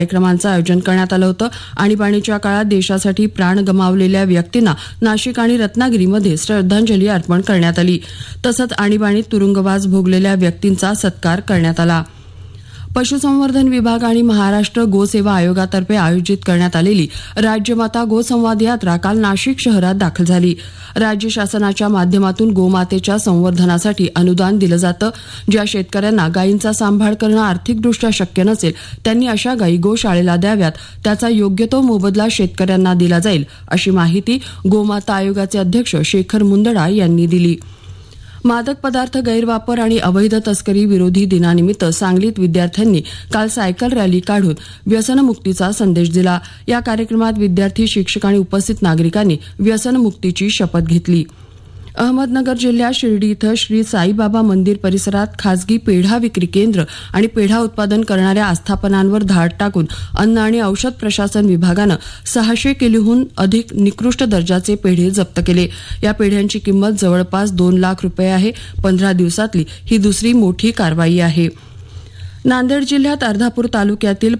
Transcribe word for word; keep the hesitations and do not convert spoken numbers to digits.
कार्यक्रमांचं आयोजन करण्यात आलं होतं. आणीबाणीच्या काळात देशासाठी प्राण गमावलेल्या व्यक्तींना नाशिक आणि रत्नागिरीमध्ये श्रद्धांजली अर्पण करण्यात आली. तसंच आणीबाणीत तुरुंगवास भोगलेल्या व्यक्तींचा सत्कार करण्यात आला. पशुसंवर्धन विभाग आणि महाराष्ट्र गोसेवा आयोगातर्फे आयोजित करण्यात आलेली राज्यमाता गोसंवाद यात्रा काल नाशिक शहरात दाखल झाली. राज्य शासनाच्या माध्यमातून गोमातेच्या संवर्धनासाठी अनुदान दिलं जातं. ज्या शेतकऱ्यांना गायींचा सांभाळ करणं आर्थिकदृष्ट्या शक्य नसेल त्यांनी अशा गायी गोशाळेला द्याव्यात. त्याचा योग्य तो मोबदला शेतकऱ्यांना दिला जाईल, अशी माहिती गोमाता आयोगाचे अध्यक्ष शेखर मुंदडा यांनी दिली. मादक पदार्थ गैरवापर आणि अवैध तस्करी विरोधी दिनानिमित्त सांगलीत विद्यार्थ्यांनी काल सायकल रॅली काढून व्यसनमुक्तीचा संदेश दिला. या कार्यक्रमात विद्यार्थी, शिक्षक आणि उपस्थित नागरिकांनी व्यसनमुक्तीची शपथ घेतली. अहमदनगर जिल्ह्यात शिर्डी इथं श्री साईबाबा मंदिर परिसरात खासगी पेढा विक्री केंद्र आणि पेढा उत्पादन करणाऱ्या आस्थापनांवर धाड टाकून अन्न आणि औषध प्रशासन विभागानं सहाशे किलोहून अधिक निकृष्ट दर्जाचे पेढे जप्त केले. या पेढ्यांची किंमत जवळपास दोन लाख रुपये आहे. पंधरा दिवसातली ही दुसरी मोठी कारवाई आहे. नांदेड जिल्ह्यात अर्धापूर तालुक्यातील